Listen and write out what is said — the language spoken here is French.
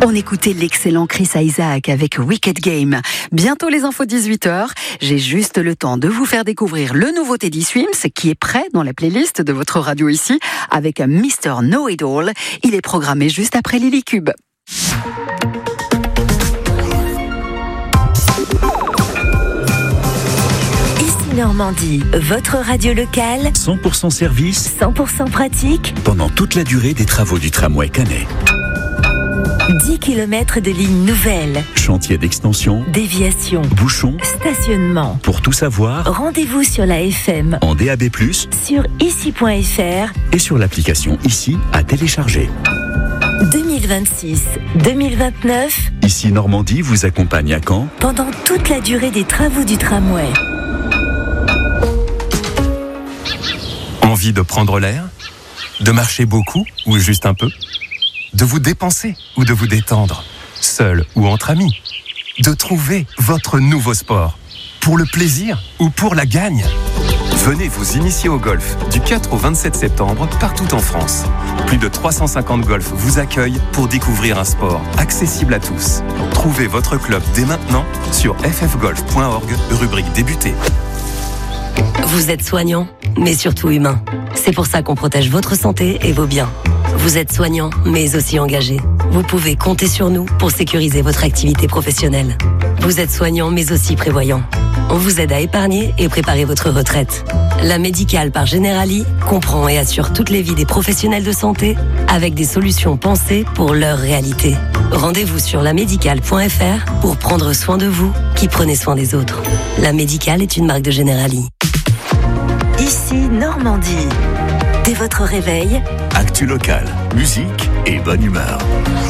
On écoutait l'excellent Chris Isaak avec Wicked Game. Bientôt les infos 18h. J'ai juste le temps de vous faire découvrir le nouveau Teddy Swims qui est prêt dans la playlist de votre radio ici avec Mr. Know It All. Il est programmé juste après Lily Cube. Ici Normandie, votre radio locale. 100% service. 100% pratique. Pendant toute la durée des travaux du tramway Canet. 10 km de lignes nouvelles. Chantier d'extension. Déviation. Bouchons. Stationnement. Pour tout savoir, rendez-vous sur la FM. En DAB+, sur ici.fr et sur l'application Ici à télécharger. 2026-2029. Ici Normandie vous accompagne à Caen pendant toute la durée des travaux du tramway. Envie de prendre l'air? De marcher beaucoup ou juste un peu? De vous dépenser ou de vous détendre, seul ou entre amis? De trouver votre nouveau sport, pour le plaisir ou pour la gagne? Venez vous initier au golf du 4 au 27 septembre partout en France. Plus de 350 golfs vous accueillent pour découvrir un sport accessible à tous. Trouvez votre club dès maintenant sur ffgolf.org, rubrique débuter. Vous êtes soignant, mais surtout humain. C'est pour ça qu'on protège votre santé et vos biens. Vous êtes soignant, mais aussi engagé. Vous pouvez compter sur nous pour sécuriser votre activité professionnelle. Vous êtes soignant, mais aussi prévoyant. On vous aide à épargner et préparer votre retraite. La Médicale par Generali comprend et assure toutes les vies des professionnels de santé avec des solutions pensées pour leur réalité. Rendez-vous sur lamédicale.fr pour prendre soin de vous qui prenez soin des autres. La Médicale est une marque de Generali. Ici Normandie. Dès votre réveil, actu local, musique et bonne humeur.